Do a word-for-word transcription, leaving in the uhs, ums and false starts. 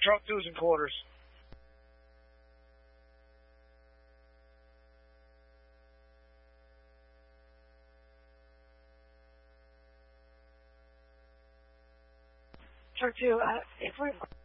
truck twos and quarters. Truck two, uh, if we